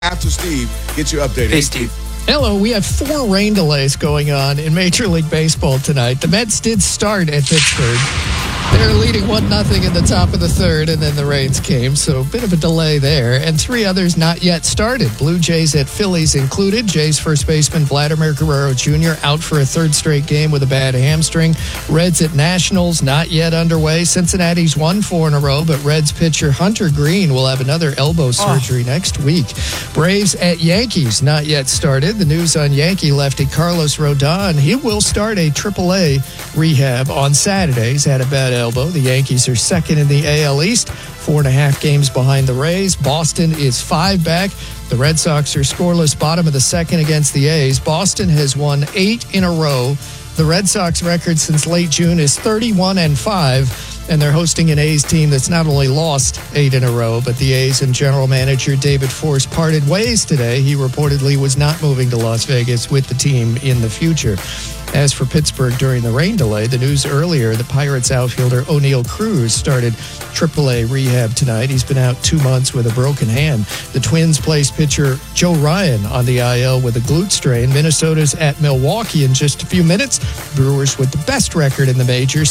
after Steve gets you updated. Hey, Steve. Hello, we have 4 rain delays going on in Major League Baseball tonight. The Mets did start at Pittsburgh. They're leading 1-0 in the top of the third, and then the rains came, so a bit of a delay there. And 3 others not yet started. Blue Jays at Phillies included. Jays first baseman Vladimir Guerrero Jr. out for a third straight game with a bad hamstring. Reds at Nationals not yet underway. Cincinnati's won 4 in a row, but Reds pitcher Hunter Green will have another elbow surgery next week. Braves at Yankees not yet started. The news on Yankee lefty Carlos Rodon, he will start a AAA rehab on Saturday. He's had a bad elbow. The Yankees are second in the AL East, 4.5 games behind the Rays. Boston is 5 back. The Red Sox are scoreless bottom of the second against the A's. Boston has won 8 in a row. The Red Sox record since late June is 31-5, and they're hosting an A's team that's not only lost 8 in a row, but the A's and general manager David Force parted ways today. He reportedly was not moving to Las Vegas with the team in the future. As for Pittsburgh during the rain delay, the news earlier, the Pirates outfielder O'Neal Cruz started AAA rehab tonight. He's been out 2 months with a broken hand. The Twins placed pitcher Joe Ryan on the IL with a glute strain. Minnesota's at Milwaukee in just a few minutes. Brewers with the best record in the majors,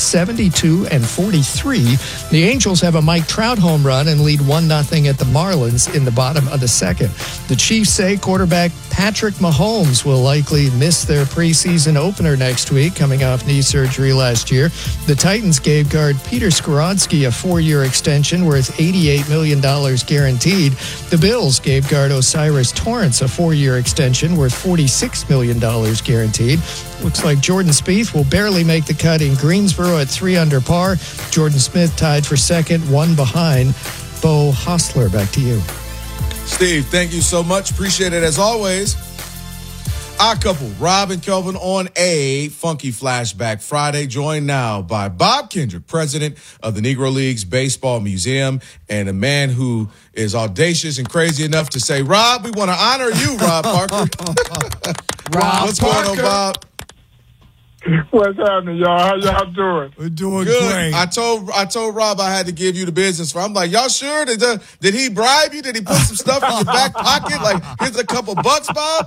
72-43. The Angels have a Mike Trout home run and lead 1-0 at the Marlins in the bottom of the second. The Chiefs say quarterback Patrick Mahomes will likely miss their preseason opener next week, coming off knee surgery last year. The Titans gave guard Peter Skoronski a 4-year extension worth $88 million guaranteed. The Bills gave guard Osiris Torrance a 4-year extension worth $46 million guaranteed. Looks like Jordan Spieth will barely make the cut in Greensboro at 3 under par. Jordan Smith tied for second, 1 behind Bo Hostler. Back to you. Steve, thank you so much. Appreciate it as always. Our couple, Rob and Kelvin, on a Funky Flashback Friday, joined now by Bob Kendrick, president of the Negro Leagues Baseball Museum, and a man who is audacious and crazy enough to say, Rob, we want to honor you, Rob Parker. Rob What's going on, Bob? What's happening, y'all? How y'all doing? We're doing Good. great. I told Rob I had to give you the business. I'm like, y'all sure? Did he bribe you? Did he put some stuff in your back pocket? Like, here's a couple bucks, Bob?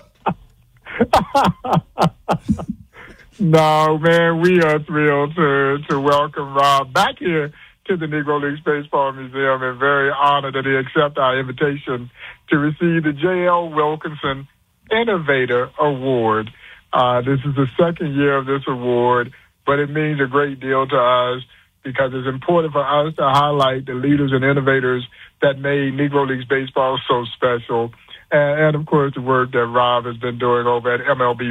No, man, we are thrilled to welcome Rob back here to the Negro Leagues Baseball Museum, and very honored that he accepted our invitation to receive the J.L. Wilkinson Innovator Award. This is the second year of this award, but it means a great deal to us because it's important for us to highlight the leaders and innovators that made Negro Leagues Baseball so special. And of course, the work that Rob has been doing over at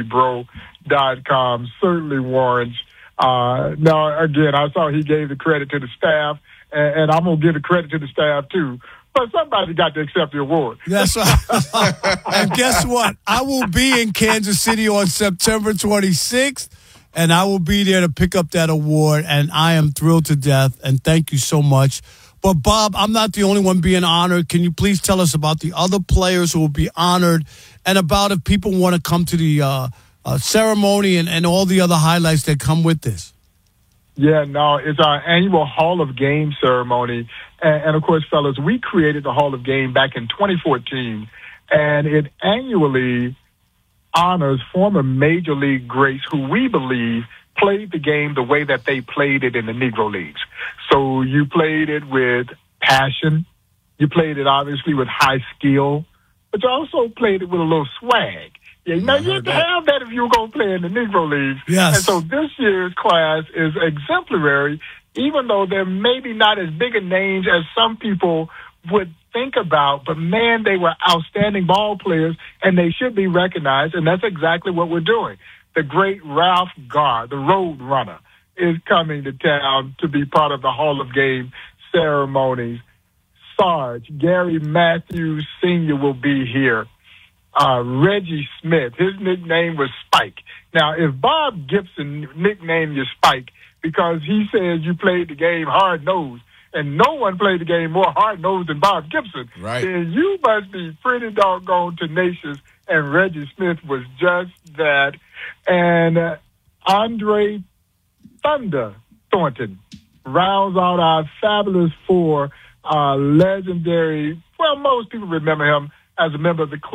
MLBBro.com certainly warrants. Now, again, I saw he gave the credit to the staff, and I'm going to give the credit to the staff, too. But somebody got to accept the award. That's right. And guess what? I will be in Kansas City on September 26th, and I will be there to pick up that award, and I am thrilled to death, and thank you so much. But, Bob, I'm not the only one being honored. Can you please tell us about the other players who will be honored and about if people want to come to the ceremony and all the other highlights that come with this? Yeah, no, it's our annual Hall of Game ceremony. And of course, fellas, we created the Hall of Game back in 2014, and it annually honors former Major League greats who we believe played the game the way that they played it in the Negro Leagues. So you played it with passion. You played it, obviously, with high skill, but you also played it with a little swag. Yeah, you have to have that if you were going to play in the Negro Leagues. Yes. And so this year's class is exemplary, even though they're maybe not as big a names as some people would think about. But, man, they were outstanding ball players, and they should be recognized, and that's exactly what we're doing. The great Ralph Garr, the Road Runner, is coming to town to be part of the Hall of Game ceremonies. Sarge, Gary Matthews Sr. will be here. Reggie Smith, his nickname was Spike. Now, if Bob Gibson nicknamed you Spike because he says you played the game hard-nosed, and no one played the game more hard-nosed than Bob Gibson, right, then you must be pretty doggone tenacious, and Reggie Smith was just that. And Andre Thunder Thornton rounds out our fabulous 4, legendary, well, most people remember him as a member of the